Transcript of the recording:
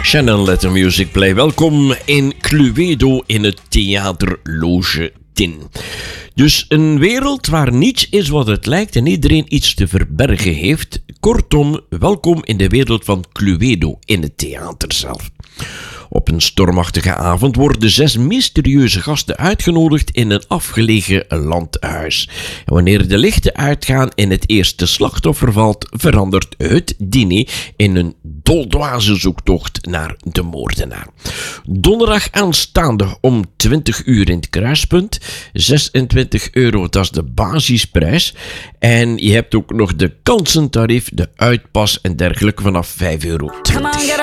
Shannon let the music play. Welkom in Cluedo in het Theater Loge 10. Dus een wereld waar niets is wat het lijkt en iedereen iets te verbergen heeft. Kortom, welkom in de wereld van Cluedo in het theater zelf. Op een stormachtige avond worden 6 mysterieuze gasten uitgenodigd in een afgelegen landhuis. En wanneer de lichten uitgaan en het eerste slachtoffer valt, verandert het diner in een doldwaze zoektocht naar de moordenaar. Donderdag aanstaande om 20 uur in het kruispunt. €26, dat is de basisprijs. En je hebt ook nog de kansentarief, de uitpas en dergelijke vanaf €5.